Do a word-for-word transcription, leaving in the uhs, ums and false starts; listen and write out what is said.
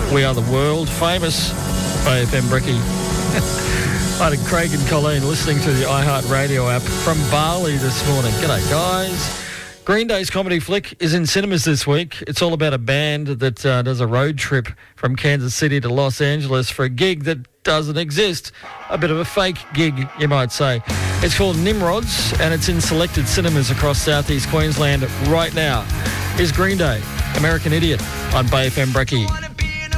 We are the world famous Bay F M Brekkie. I had Craig and Colleen listening to the iHeartRadio app from Bali this morning. G'day, guys. Green Day's comedy flick is in cinemas this week. It's all about a band that uh, does a road trip from Kansas City to Los Angeles for a gig that doesn't exist. A bit of a fake gig, you might say. It's called Nimrods, and it's in selected cinemas across southeast Queensland right now. Here's Green Day, American Idiot, on Bay F M Brekkie.